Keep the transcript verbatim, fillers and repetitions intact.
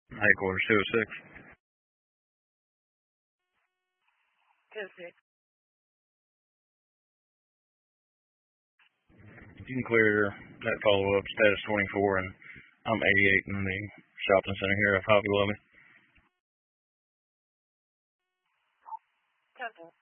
Headquarters two oh six. two oh six. You can clear that follow-up, status twenty-four, and I'm eighty-eight in the shopping center here of Hobby Lobby. Copy.